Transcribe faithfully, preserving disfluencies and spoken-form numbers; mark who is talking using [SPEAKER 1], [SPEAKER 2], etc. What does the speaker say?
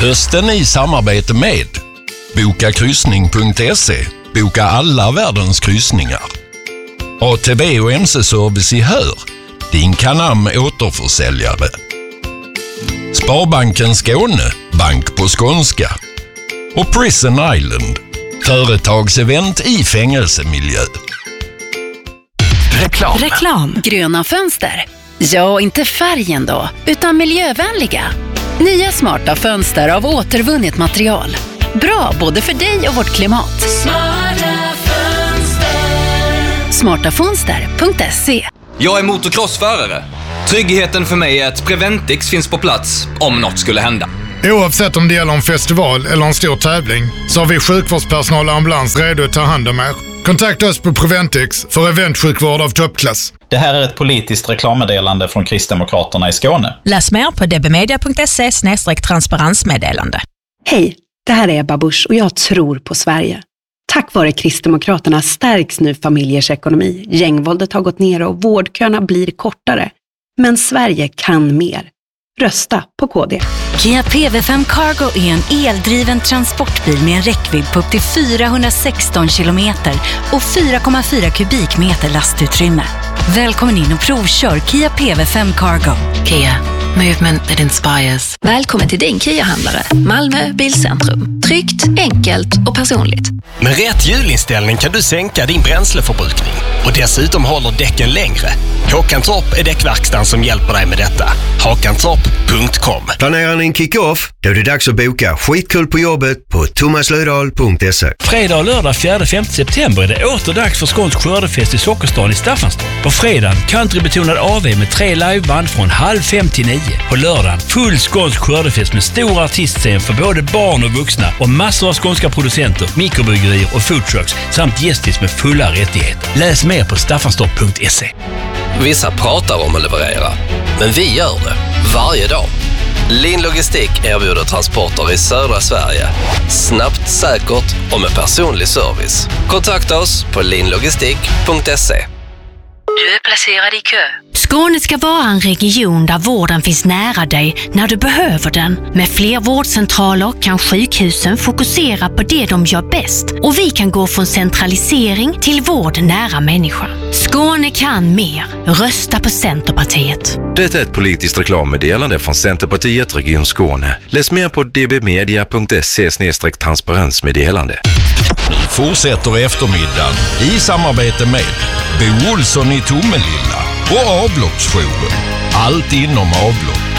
[SPEAKER 1] Hösten i samarbete med boka kryssning punkt se. Boka alla världens kryssningar. A T B och M C-service i Hör. Din Canam återförsäljare. Sparbanken Skåne. Bank på skånska. Och Prison Island. Företagsevent i fängelsemiljö.
[SPEAKER 2] Reklam.
[SPEAKER 3] Reklam. Gröna fönster. Ja, inte färgen då, utan miljövänliga. Nya smarta fönster av återvunnet material. Bra både för dig och vårt klimat.
[SPEAKER 4] Smarta fönster.
[SPEAKER 3] smarta fönster punkt se.
[SPEAKER 5] Jag är motocrossförare. Tryggheten för mig är att Preventix finns på plats om något skulle hända.
[SPEAKER 6] Oavsett om det gäller en festival eller en stor tävling så har vi sjukvårdspersonal och ambulans redo att ta hand om er. Kontakta oss på Preventix för eventsjukvård av toppklass.
[SPEAKER 7] Det här är ett politiskt reklammeddelande från Kristdemokraterna i Skåne.
[SPEAKER 8] Läs mer på d b media punkt se slash transparensmeddelande.
[SPEAKER 9] Hej, det här är Ebba Busch och jag tror på Sverige. Tack vare Kristdemokraterna stärks nu familjers ekonomi. Gängvåldet har gått ner och vårdköerna blir kortare. Men Sverige kan mer. Rösta på K D.
[SPEAKER 10] Kia P V fem Cargo är en eldriven transportbil med en räckvidd på upp till fyrahundrasexton kilometer och fyra komma fyra kubikmeter lastutrymme. Välkommen in och provkör Kia P V fem Cargo.
[SPEAKER 3] Kia. Movement that inspires. Välkommen till din Kia-handlare. Malmö Bilcentrum. Tryggt, enkelt och personligt.
[SPEAKER 2] Med rätt hjulinställning kan du sänka din bränsleförbrukning. Och dessutom håller däcken längre. Håkantorp är däckverkstan som hjälper dig med detta. hakantorp punkt com.
[SPEAKER 11] Planerar ni en kick-off? Då är det dags att boka skitkul på jobbet på thomas lödahl punkt se.
[SPEAKER 12] Fredag och lördag fjärde femte september är det åter dags för skånsk skördefest i Sockerstan i Staffanstorp. På fredagen countrybetonad A V med tre liveband från halv fem till nio. På lördagen full skånsk skördefest med stor artistscen för både barn och vuxna och massor av skånska producenter, mikrobryggerier och foodtrucks samt gästis med fulla rättigheter. Läs mer på staffanstorp punkt se.
[SPEAKER 13] Vissa pratar om att leverera, men vi gör det varje dag. Lin Logistik erbjuder transporter i södra Sverige. Snabbt, säkert och med personlig service. Kontakta oss på linlogistik punkt se.
[SPEAKER 3] Du är placerad i kö.
[SPEAKER 10] Skåne ska vara en region där vården finns nära dig när du behöver den. Med fler vårdcentraler kan sjukhusen fokusera på det de gör bäst och vi kan gå från centralisering till vård nära människan. Skåne kan mer. Rösta på Centerpartiet.
[SPEAKER 14] Det är ett politiskt reklammeddelande från Centerpartiet Region Skåne. Läs mer på d b media punkt se slash transparensmeddelande.
[SPEAKER 1] Nu fortsätter eftermiddagen i samarbete med Bo Olsson i Tomelilla och avloppsjouren. Allt inom avlopp.